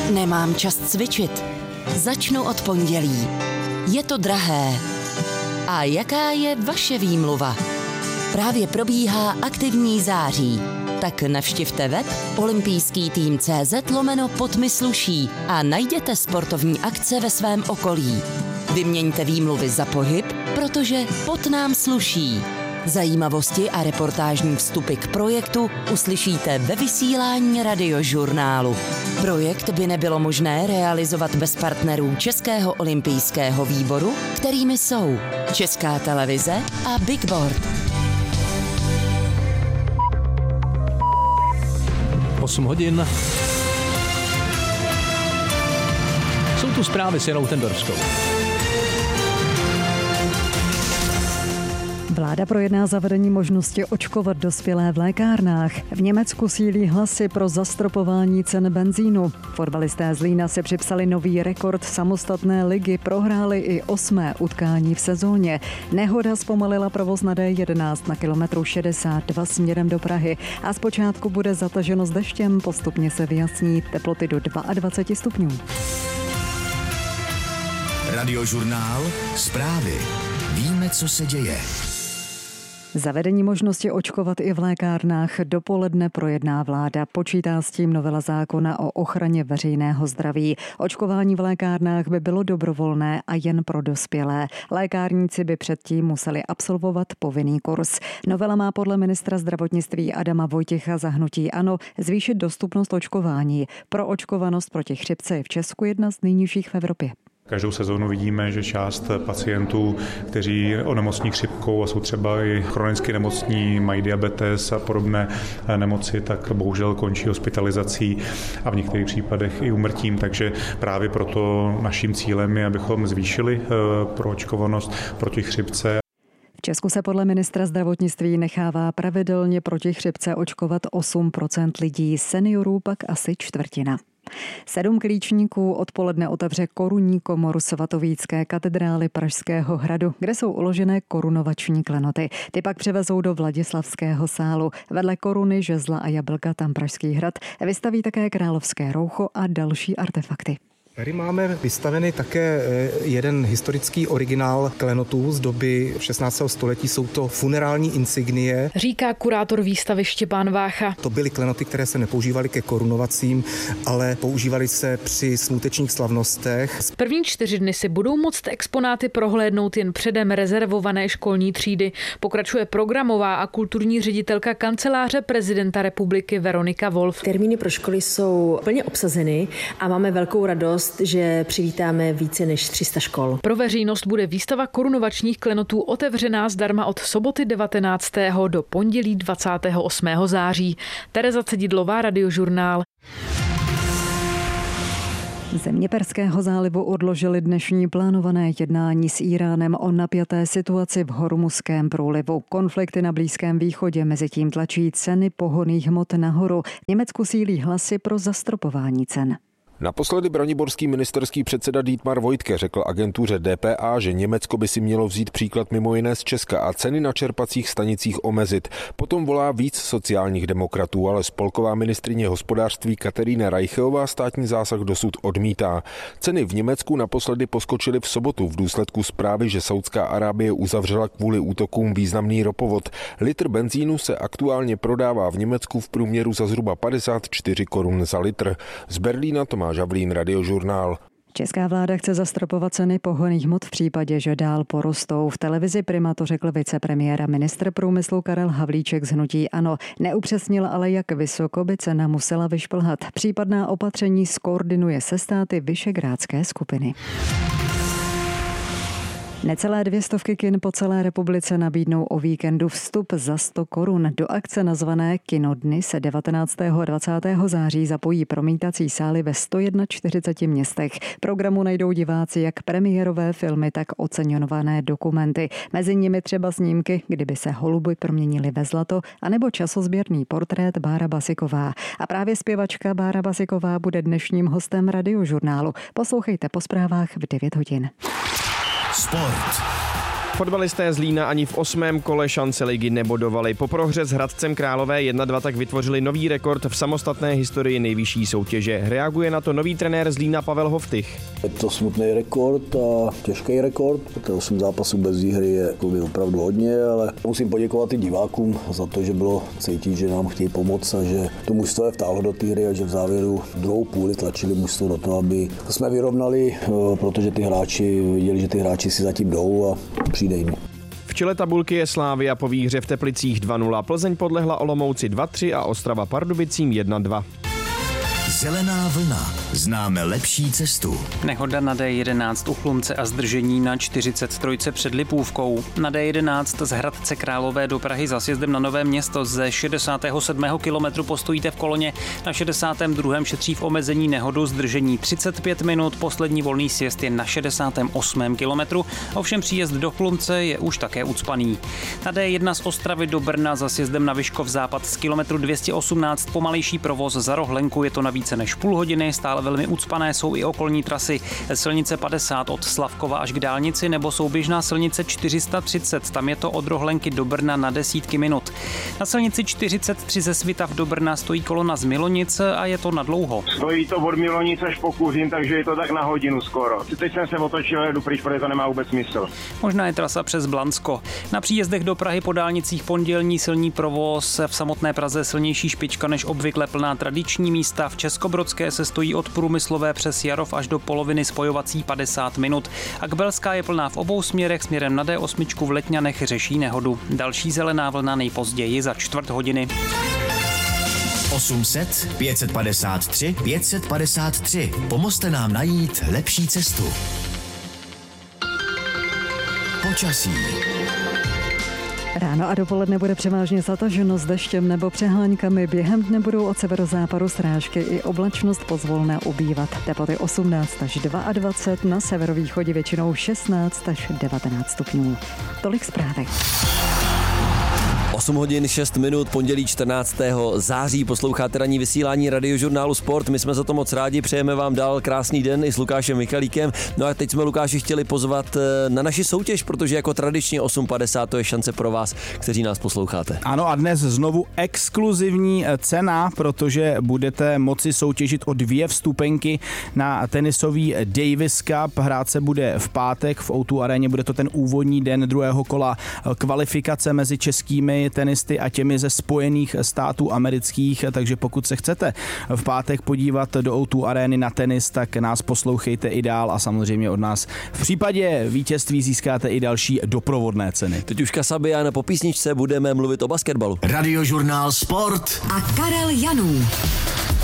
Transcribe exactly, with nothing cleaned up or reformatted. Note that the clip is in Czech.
Nemám čas cvičit. Začnu od pondělí. Je to drahé. A jaká je vaše výmluva? Právě probíhá aktivní září. Tak navštivte web olympijský tým tečka cé zet lomeno pod mi sluší a najděte sportovní akce ve svém okolí. Vyměňte výmluvy za pohyb, protože pot nám sluší. Zajímavosti a reportážní vstupy k projektu uslyšíte ve vysílání Radiožurnálu. Projekt by nebylo možné realizovat bez partnerů Českého olympijského výboru, kterými jsou Česká televize a Big Board. osm hodin. Jsou tu zprávy s Janou Tendorskou. Vláda projedná zavedení možnosti očkovat dospělé v lékárnách. V Německu sílí hlasy pro zastropování cen benzínu. Fotbalisté z Lína si připsali nový rekord samostatné ligy, prohráli i osmé utkání v sezóně. Nehoda zpomalila provoz na dé jedenáct na kilometru šedesát dva směrem do Prahy a zpočátku bude zataženo s deštěm, postupně se vyjasní teploty do dvacet dva stupňů. Radiožurnál, zprávy. Víme, co se děje. Zavedení možnosti očkovat i v lékárnách dopoledne projedná vláda. Počítá s tím novela zákona o ochraně veřejného zdraví. Očkování v lékárnách by bylo dobrovolné a jen pro dospělé. Lékárníci by předtím museli absolvovat povinný kurz. Novela má podle ministra zdravotnictví Adama Vojtěcha za hnutí ANO zvýšit dostupnost očkování. Pro očkovanost proti chřipce je v Česku jedna z nejnižších v Evropě. Každou sezónu vidíme, že část pacientů, kteří onemocní chřipkou a jsou třeba i chronicky nemocní, mají diabetes a podobné nemoci, tak bohužel končí hospitalizací a v některých případech i úmrtím. Takže právě proto naším cílem je, abychom zvýšili proočkovanost proti chřipce. V Česku se podle ministra zdravotnictví nechává pravidelně proti chřipce očkovat osm procent lidí, seniorů pak asi čtvrtina. Sedm klíčníků odpoledne otevře korunní komoru svatovícké katedrály Pražského hradu, kde jsou uložené korunovační klenoty. Ty pak převezou do Vladislavského sálu. Vedle koruny, žezla a jablka tam Pražský hrad vystaví také královské roucho a další artefakty. Tady máme vystavený také jeden historický originál klenotů z doby šestnáctého století. Jsou to funerální insignie. Říká kurátor výstavy Štěpán Vácha. To byly klenoty, které se nepoužívaly ke korunovacím, ale používaly se při smutečních slavnostech. Z první čtyři dny si budou moct exponáty prohlédnout jen předem rezervované školní třídy. Pokračuje programová a kulturní ředitelka kanceláře prezidenta republiky Veronika Wolf. Termíny pro školy jsou plně obsazeny a máme velkou radost, že přivítáme více než tři sta škol. Pro veřejnost bude výstava korunovačních klenotů otevřená zdarma od soboty devatenáctého do pondělí dvacátého osmého září. Tereza Cedidlová, Radiožurnál. Země Perského zálivu odložili dnešní plánované jednání s Íránem o napjaté situaci v Hormuzském průlivu. Konflikty na Blízkém východě mezitím tlačí ceny pohonných hmot nahoru. V Německu sílí hlasy pro zastropování cen. Naposledy braniborský ministerský předseda Dietmar Woidke řekl agentuře D P A, že Německo by si mělo vzít příklad mimo jiné z Česka a ceny na čerpacích stanicích omezit. Potom volá víc sociálních demokratů, ale spolková ministryně hospodářství Katerína Reicheová státní zásah dosud odmítá. Ceny v Německu naposledy poskočily v sobotu v důsledku zprávy, že Saudská Arábie uzavřela kvůli útokům významný ropovod. Litr benzínu se aktuálně prodává v Německu v průměru za zhruba padesát čtyři korun za litr. Z Berlína to Žavlín, Radiožurnál. Česká vláda chce zastropovat ceny pohonných hmot v případě, že dál porostou. V televizi Prima to řekl vicepremiér a ministr průmyslu Karel Havlíček z hnutí ANO. Neupřesnil ale, jak vysoko by cena musela vyšplhat. Případná opatření skoordinuje se státy Visegrádské skupiny. Necelé dvě stovky kin po celé republice nabídnou o víkendu vstup za sto korun. Do akce nazvané Kinodny se devatenáctého a dvacátého září zapojí promítací sály ve sto čtyřiceti jedna městech. Programu najdou diváci jak premiérové filmy, tak oceňované dokumenty. Mezi nimi třeba snímky, kdyby se holuby proměnily ve zlato, anebo časozběrný portrét Bára Basiková. A právě zpěvačka Bára Basiková bude dnešním hostem Radiožurnálu. Poslouchejte po zprávách v devět hodin. Sport. Fotbalisté Zlína ani v osmém kole šance ligy nebodovali. Po prohře s Hradcem Králové jedna dva tak vytvořili nový rekord v samostatné historii nejvyšší soutěže. Reaguje na to nový trenér Zlína Pavel Hoftych. Je to smutný rekord a těžký rekord, protože osm zápasů bez výhry je opravdu hodně, ale musím poděkovat i divákům za to, že bylo cítit, že nám chtějí pomoct a že to mužstvo je vtáhlo do té hry a že v závěru druhou půli tlačili mužstvo do toho, aby jsme vyrovnali, protože ty hráči viděli, že ty hráči si zatím jdou a přijde jim. V čele tabulky je Slavia po výhře v Teplicích dva nula, Plzeň podlehla Olomouci dva tři a Ostrava Pardubicím jedna dva. Zelená vlna. Známe lepší cestu. Nehoda na D jedenáct u Chlumce a zdržení na čtyřicet tři před Lipůvkou. Na D jedenáct z Hradce Králové do Prahy za sjezdem na Nové Město ze šedesátého sedmého kilometru postojíte v koloně. Na šedesátém druhém šetří v omezení nehodu zdržení třicet pět minut. Poslední volný sjezd je na šedesátém osmém kilometru. Ovšem příjezd do Chlumce je už také ucpaný. Na D jedna z Ostravy do Brna za sjezdem na Vyškov západ z kilometru dvě stě osmnáct pomalejší provoz za Rohlenku, je to na více než půl hodiny, stále velmi ucpané jsou i okolní trasy. Silnice padesát od Slavkova až k dálnici nebo souběžná silnice čtyři sta třicet, tam je to od Rohlenky do Brna na desítky minut. Na silnici čtyřicet tři ze Svitav do Brna stojí kolona z Milonic a je to na dlouho. Stojí to od Milonic až po Kuřím, takže je to tak na hodinu skoro. Teď jsem se otočil, jedu pryč, protože to nemá vůbec smysl. Možná je trasa přes Blansko. Na příjezdech do Prahy po dálnicích pondělní silní provoz, v samotné Praze silnější špička než obvykle plná tradiční místa. V Českobrodské se stojí od Průmyslové přes Jarov až do poloviny spojovací padesát minut. Akbelská je plná v obou směrech, směrem na D osm v Letňanech řeší nehodu. Další zelená vlna nejpozději za čtvrt hodiny. osm set pět set padesát tři pět set padesát tři. Pomozte nám najít lepší cestu. Počasí. Ráno a dopoledne bude převážně zataženo s deštěm nebo přehláňkami. Během dne budou od severozápadu srážky i oblačnost pozvolna ubývat. Teploty osmnáct až dvacet dva, na severovýchodě většinou šestnáct až devatenáct stupňů. Tolik zprávy. osm hodin šest minut, pondělí čtrnáctého září, posloucháte ranní vysílání Radiožurnálu Sport. My jsme za to moc rádi, přejeme vám dál krásný den i s Lukášem Michalíkem. No a teď jsme Lukáši chtěli pozvat na naši soutěž, protože jako tradičně osm padesát to je šance pro vás, kteří nás posloucháte. Ano a dnes znovu exkluzivní cena, protože budete moci soutěžit o dvě vstupenky na tenisový Davis Cup. Hrát se bude v pátek v ó dva aréně, bude to ten úvodní den druhého kola kvalifikace mezi českými tenisty a těmi ze Spojených států amerických, takže pokud se chcete v pátek podívat do ó dva arény na tenis, tak nás poslouchejte i dál a samozřejmě od nás v případě vítězství získáte i další doprovodné ceny. Teď už Kasaby a po písničce budeme mluvit o basketbalu. Radiožurnál Sport a Karel Janů.